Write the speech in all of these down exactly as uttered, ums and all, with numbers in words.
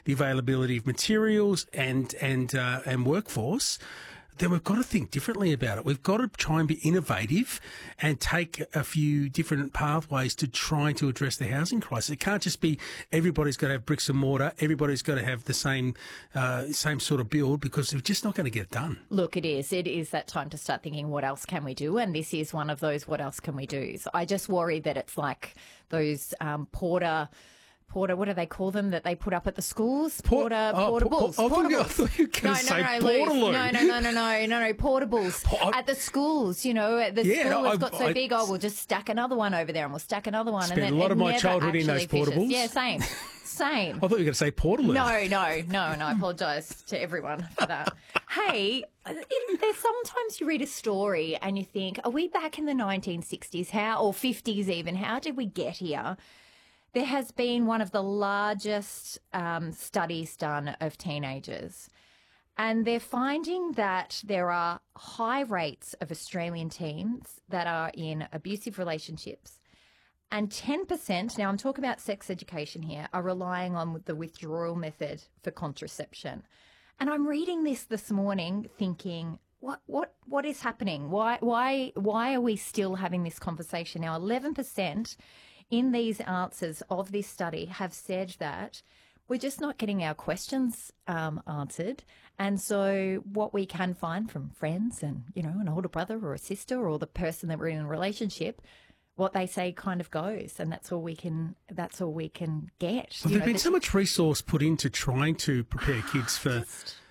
the availability of materials and and uh, and workforce, then we've got to think differently about it. We've got to try and be innovative and take a few different pathways to try to address the housing crisis. It can't just be everybody's got to have bricks and mortar, everybody's got to have the same uh, same sort of build, because we're just not going to get it done. Look, it is. It is that time to start thinking, what else can we do? And this is one of those what else can we do. So I just worry that it's like those um, porter... Porter, what do they call them that they put up at the schools? Porter, oh, portables. I thought you- I portables. thought you were going to say no, Portaloo. No, no, no, no, no, no, no, portables I- at the schools. You know, the Yeah, school no, has I- got so I- big. Oh, we'll just stack another one over there, and we'll stack another one. Spent and then a lot it of my never childhood in those actually finishes. portables. Yeah, same, same. I thought you were going to say Portaloo. No, no, no, and I apologise to everyone for that. Hey, it, there's sometimes you read a story and you think, are we back in the nineteen sixties? How, or fifties even? How did we get here? There has been one of the largest um, studies done of teenagers, and they're finding that there are high rates of Australian teens that are in abusive relationships, and ten percent, now I'm talking about sex education here, are relying on the withdrawal method for contraception. And I'm reading this this morning thinking, what what what is happening? Why why why are we still having this conversation now? eleven percent in these answers of this study have said that we're just not getting our questions um, answered. And so what we can find from friends and, you know, an older brother or a sister or the person that we're in a relationship, what they say kind of goes, and that's all we can that's all we can get. Well, You there's know, been the- so much resource put into trying to prepare kids for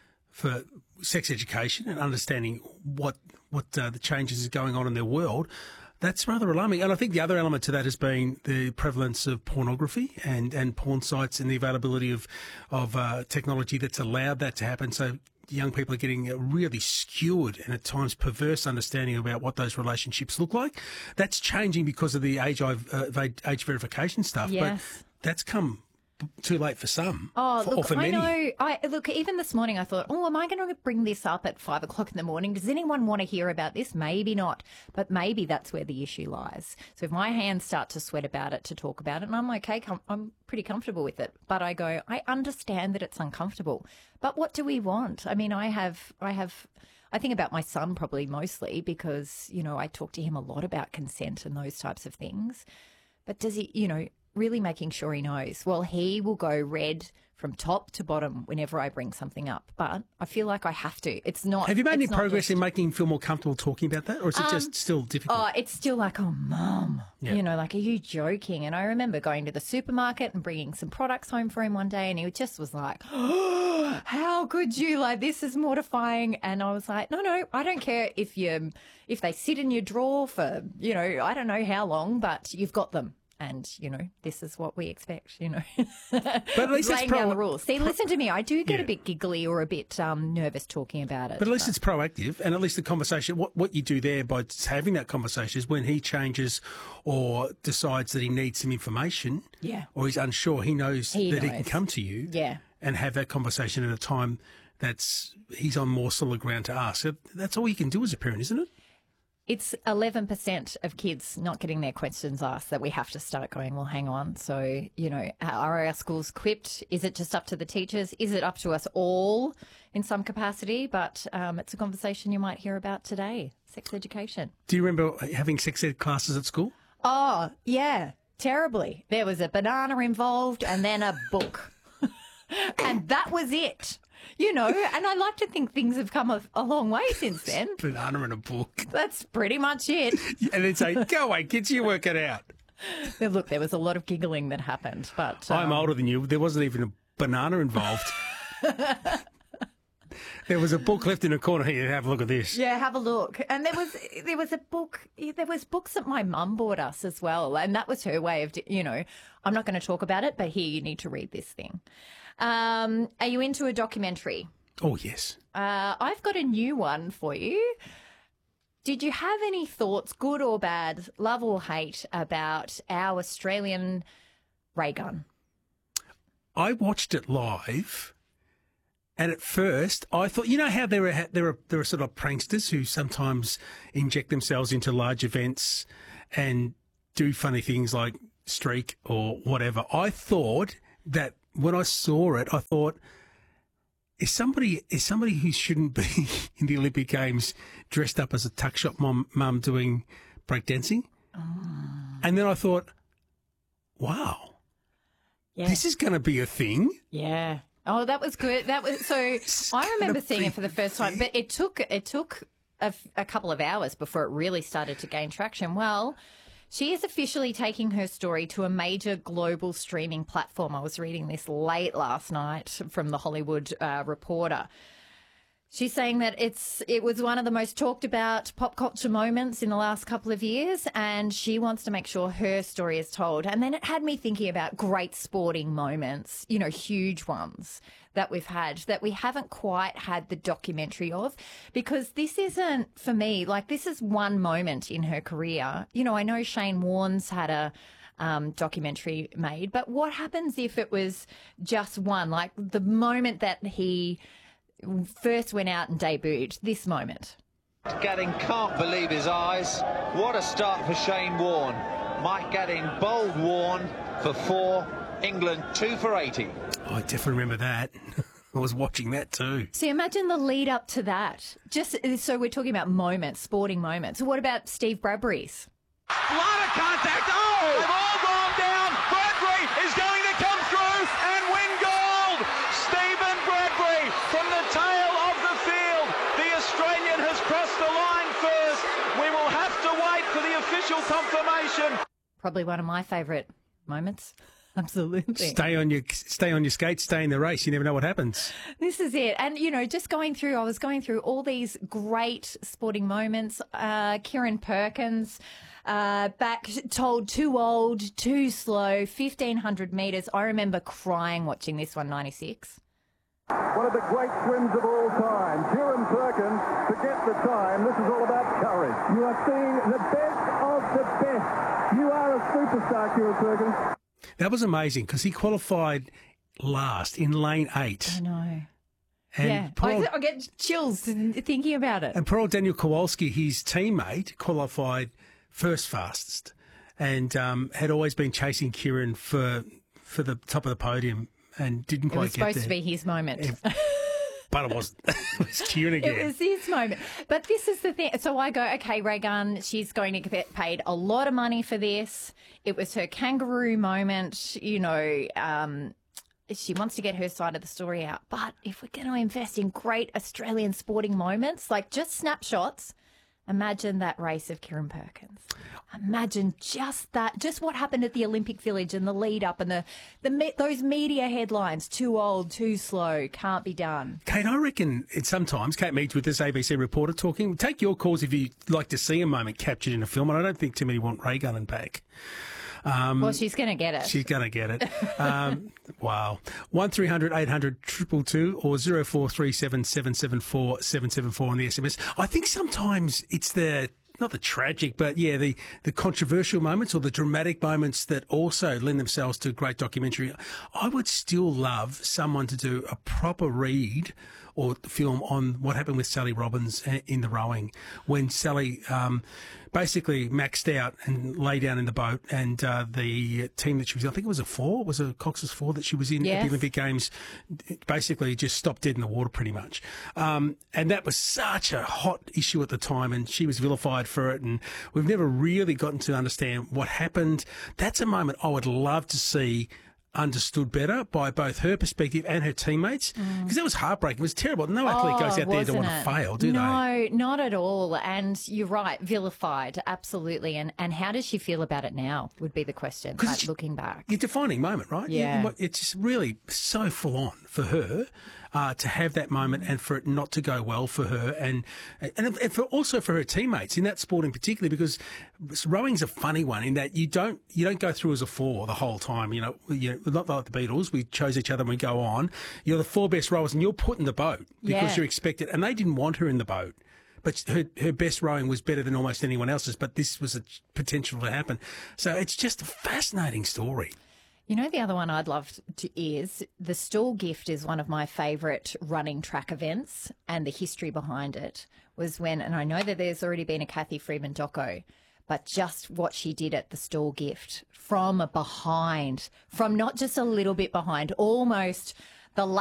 for sex education and understanding what what uh, the changes is going on in their world. That's rather alarming. And I think the other element to that has been the prevalence of pornography and, and porn sites and the availability of, of uh, technology that's allowed that to happen. So young people are getting a really skewed and at times perverse understanding about what those relationships look like. That's changing because of the age, uh, age verification stuff. Yes. But that's come too late for some. Oh, for, or look, for I many. know. I look, even this morning I thought, oh, am I going to bring this up at five o'clock in the morning? Does anyone want to hear about this? Maybe not, but maybe that's where the issue lies. So if my hands start to sweat about it, to talk about it, and I'm okay, com- I'm pretty comfortable with it, but I go, I understand that it's uncomfortable, but what do we want? I mean, I have, I have, I think about my son probably mostly because, you know, I talk to him a lot about consent and those types of things, but does he, you know, really making sure he knows. Well, he will go red from top to bottom whenever I bring something up, but I feel like I have to. It's not. Have you made any it's not progress just- in making him feel more comfortable talking about that, or is it just still difficult? Oh, it's still like, oh, Mum, Yeah. you know, like, are you joking? And I remember going to the supermarket and bringing some products home for him one day, and he just was like, oh, how could you? Like, this is mortifying. And I was like, no, no, I don't care if you, if they sit in your drawer for, you know, I don't know how long, but you've got them. And, you know, this is what we expect, you know. But at least it's laying down pro- the rules. See, listen to me. I do get Yeah. a bit giggly or a bit um, nervous talking about it. But at least it's proactive, and at least the conversation, what, what you do there by having that conversation is when he changes or decides that he needs some information, Yeah. or he's unsure, he knows He that he can knows. come to you Yeah. and have that conversation at a time that's he's on more solid ground to ask. So that's all you can do as a parent, isn't it? It's eleven percent of kids not getting their questions asked that we have to start going, well, hang on. So, you know, are our schools equipped? Is it just up to the teachers? Is it up to us all in some capacity? But um, it's a conversation you might hear about today, sex education. Do you remember having sex ed classes at school? Oh, yeah, terribly. There was a banana involved and then a book. And that was it. You know, and I like to think things have come a, a long way since then. Banana in a book. That's pretty much it. And then say, go away, kids, you work it out. Now, look, there was a lot of giggling that happened, but I'm um, older than you. There wasn't even a banana involved. There was a book left in a corner. Here, have a look at this. yeah, have a look. And there was there was a book. There was books that my mum bought us as well, and that was her way of, you know, I'm not going to talk about it, but here you need to read this thing. Um, are you into a documentary? Oh, yes. Uh, I've got a new one for you. Did you have any thoughts, good or bad, love or hate, about our Australian ray gun? I watched it live, and at first I thought, you know how there are there are there are sort of pranksters who sometimes inject themselves into large events and do funny things like streak or whatever. I thought that when I saw it, I thought, is somebody is somebody who shouldn't be in the Olympic Games dressed up as a tuck shop mum, mum doing breakdancing? Oh. And then I thought, wow, yeah. this is going to be a thing. Yeah. Oh, that was good. That was so. I remember seeing it for the first time, but it took it took a, a couple of hours before it really started to gain traction. Well, she is officially taking her story to a major global streaming platform. I was reading this late last night from The Hollywood uh, Reporter. She's saying that it's it was one of the most talked about pop culture moments in the last couple of years, and she wants to make sure her story is told. And then it had me thinking about great sporting moments, you know, huge ones that we've had that we haven't quite had the documentary of, because this isn't, for me, like this is one moment in her career. You know, I know Shane Warne's had a um, documentary made, but what happens if it was just one, like the moment that he first went out and debuted, this moment? Gatting can't believe his eyes. What a start for Shane Warne. Mike Gatting bowled Warne for four. England two for eighty. Oh, I definitely remember that. I was watching that too. See, imagine the lead up to that. Just so we're talking about moments, sporting moments. What about Steve Bradbury's? A lot of contact. Oh, they've all gone down. Bradbury is going to come through and win gold. Stephen Bradbury from the tail of the field. The Australian has crossed the line first. We will have to wait for the official confirmation. Probably one of my favourite moments. Absolutely. Stay on your stay on your skates, stay in the race. You never know what happens. This is it. And, you know, just going through, I was going through all these great sporting moments. Uh, Kieran Perkins, uh, back told too old, too slow, fifteen hundred metres. I remember crying watching this one, ninety-six. One of the great swims of all time. Kieran Perkins, forget the time. This is all about courage. You are seeing the best of the best. You are a superstar, Kieran Perkins. That was amazing because he qualified last in lane eight. I know. And yeah, poor, I, I get chills thinking about it. And poor old Daniel Kowalski, his teammate, qualified first fastest and um, had always been chasing Kieran for for the top of the podium and didn't quite get there. It was supposed to be his moment. It, but it wasn't. It was Kieran again. It was his moment. But this is the thing. So I go, okay, Ray Gunn, she's going to get paid a lot of money for this. It was her kangaroo moment, you know, um, she wants to get her side of the story out. But if we're going to invest in great Australian sporting moments, like just snapshots, imagine that race of Kieran Perkins. Imagine just that, just what happened at the Olympic Village and the lead up and the, the those media headlines, too old, too slow, can't be done. Kate, I reckon it sometimes, Kate Meads with this A B C reporter talking, take your calls if you'd like to see a moment captured in a film, and I don't think too many want Ray Gunn back. Um, well, she's going to get it. She's going to get it. Um, wow. one three hundred eight hundred two two two or zero four three seven seven seven four seven seven four on the S M S. I think sometimes it's the, not the tragic, but yeah, the, the controversial moments or the dramatic moments that also lend themselves to a great documentary. I would still love someone to do a proper read or film on what happened with Sally Robbins in the rowing when Sally um, basically maxed out and lay down in the boat, and uh, the team that she was in, I think it was a four, was a Cox's four that she was in yes. at the Olympic Games, basically just stopped dead in the water pretty much. Um, and that was such a hot issue at the time, and she was vilified for it, and we've never really gotten to understand what happened. That's a moment I would love to see understood better by both her perspective and her teammates, because mm. that was heartbreaking. It was terrible. No athlete oh, goes out there to want to fail, do no, they? No, not at all. And you're right, vilified, absolutely. And and how does she feel about it now would be the question, like, looking back. Your defining moment, right? Yeah. You, it's just really so full on for her uh, to have that moment and for it not to go well for her, and and, and for also for her teammates in that sport in particular, because rowing's a funny one in that you don't you don't go through as a four the whole time. You know, you know, not like the Beatles. We chose each other and we go on. You're the four best rowers and you're put in the boat because yeah. you're expected. And they didn't want her in the boat. But her, her best rowing was better than almost anyone else's, but this was a potential to happen. So it's just a fascinating story. You know, the other one I'd love to is the Stall Gift is one of my favourite running track events, and the history behind it was when, and I know that there's already been a Kathy Freeman doco, but just what she did at the store gift from behind, from not just a little bit behind, almost the